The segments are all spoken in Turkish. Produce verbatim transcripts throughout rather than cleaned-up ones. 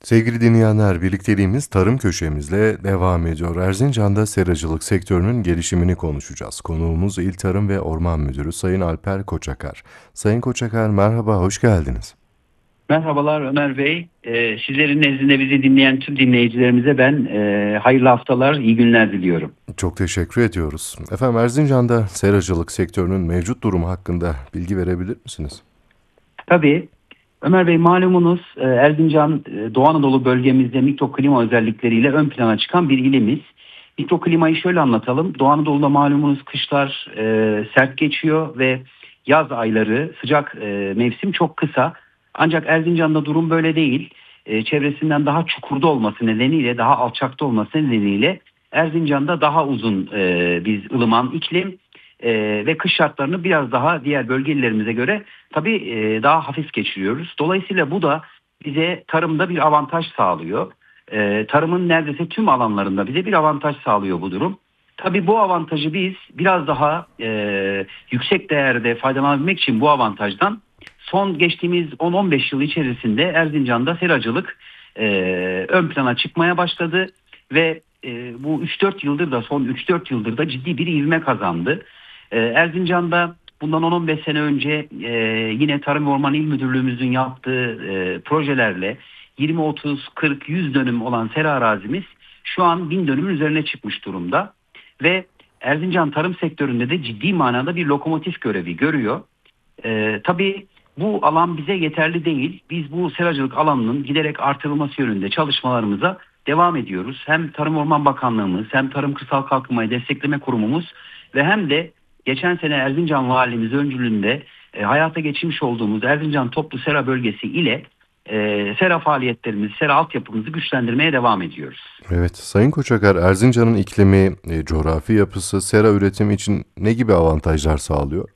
Sevgili dinleyenler, birlikteliğimiz tarım köşemizle devam ediyor. Erzincan'da seracılık sektörünün gelişimini konuşacağız. Konuğumuz İl Tarım ve Orman Müdürü Sayın Alper Koçakar. Sayın Koçakar, merhaba, hoş geldiniz. Merhabalar Ömer Bey. Ee, sizlerin nezdinde bizi dinleyen tüm dinleyicilerimize ben e, hayırlı haftalar, iyi günler diliyorum. Çok teşekkür ediyoruz. Efendim, Erzincan'da seracılık sektörünün mevcut durumu hakkında bilgi verebilir misiniz? Tabii Ömer Bey malumunuz e, Erzincan e, Doğu Anadolu bölgemizde mikroklima özellikleriyle ön plana çıkan bir ilimiz. Mikroklimayı şöyle anlatalım. Doğu Anadolu'da malumunuz kışlar e, sert geçiyor ve yaz ayları sıcak e, mevsim çok kısa. Ancak Erzincan'da durum böyle değil. E, çevresinden daha çukurda olması nedeniyle, daha alçakta olması nedeniyle Erzincan'da daha uzun e, biz ılıman iklim e, ve kış şartlarını biraz daha diğer bölge illerimize göre tabii e, daha hafif geçiriyoruz. Dolayısıyla bu da bize tarımda bir avantaj sağlıyor. E, tarımın neredeyse tüm alanlarında bize bir avantaj sağlıyor bu durum. Tabii bu avantajı biz biraz daha e, yüksek değerde faydalanabilmek için bu avantajdan son geçtiğimiz on on beş yıl içerisinde Erzincan'da seracılık e, ön plana çıkmaya başladı ve e, bu üç dört yıldır da son üç dört yıldır da ciddi bir ivme kazandı. E, Erzincan'da bundan on on beş sene önce e, yine Tarım ve Orman İl Müdürlüğümüzün yaptığı e, projelerle yirmi otuz kırk yüz dönüm olan sera arazimiz şu an bin dönümün üzerine çıkmış durumda ve Erzincan tarım sektöründe de ciddi manada bir lokomotif görevi görüyor. E, tabii bu alan bize yeterli değil. Biz bu seracılık alanının giderek artırılması yönünde çalışmalarımıza devam ediyoruz. Hem Tarım Orman Bakanlığımız hem Tarım Kırsal Kalkınmayı Destekleme Kurumumuz ve hem de geçen sene Erzincan Valimiz öncülüğünde e, hayata geçirmiş olduğumuz Erzincan Toplu Sera Bölgesi ile e, sera faaliyetlerimizi, sera altyapımızı güçlendirmeye devam ediyoruz. Evet, Sayın Koçakar, Erzincan'ın iklimi, e, coğrafi yapısı sera üretimi için ne gibi avantajlar sağlıyor?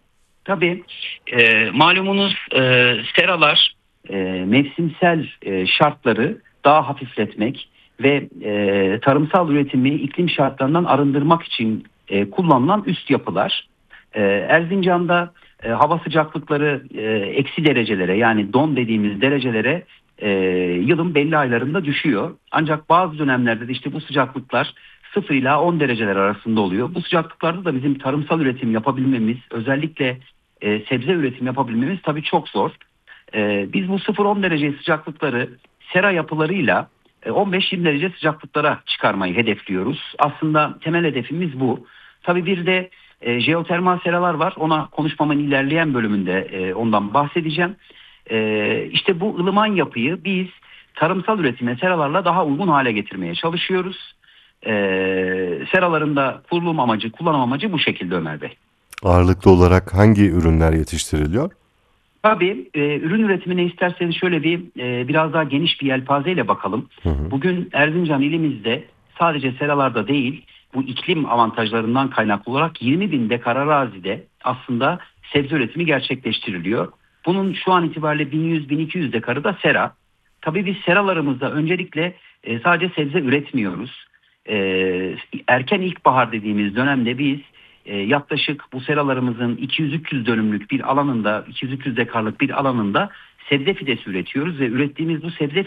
Tabii e, malumunuz e, seralar e, mevsimsel e, şartları daha hafifletmek ve e, tarımsal üretimi iklim şartlarından arındırmak için e, kullanılan üst yapılar. E, Erzincan'da e, hava sıcaklıkları e, eksi derecelere yani don dediğimiz derecelere e, yılın belli aylarında düşüyor. Ancak bazı dönemlerde de işte bu sıcaklıklar sıfır ila on dereceler arasında oluyor. Bu sıcaklıklarda da bizim tarımsal üretim yapabilmemiz özellikle e, sebze üretim yapabilmemiz tabii çok zor. E, biz bu sıfır on derece sıcaklıkları sera yapılarıyla e, on beş yirmi derece sıcaklıklara çıkarmayı hedefliyoruz. Aslında temel hedefimiz bu. Tabii bir de e, jeotermal seralar var. Ona konuşmamın ilerleyen bölümünde e, ondan bahsedeceğim. E, işte bu ılıman yapıyı biz tarımsal üretime seralarla daha uygun hale getirmeye çalışıyoruz. E, Seraların da kurulum amacı, kullanım amacı bu şekilde Ömer Bey. Ağırlıklı olarak hangi ürünler yetiştiriliyor? Tabii e, ürün üretimine isterseniz şöyle bir e, biraz daha geniş bir yelpazeyle bakalım. Hı hı. Bugün Erzincan ilimizde sadece seralarda değil bu iklim avantajlarından kaynaklı olarak yirmi bin dekar arazide aslında sebze üretimi gerçekleştiriliyor. Bunun şu an itibariyle bin yüz bin iki yüz dekarı da sera. Tabii biz seralarımızda öncelikle e, sadece sebze üretmiyoruz. E, Erken ilkbahar dediğimiz dönemde biz e, yaklaşık bu seralarımızın iki yüz üç yüz dönümlük bir alanında, iki yüz üç yüz dekarlık bir alanında sebze fidesi üretiyoruz ve ürettiğimiz bu sebze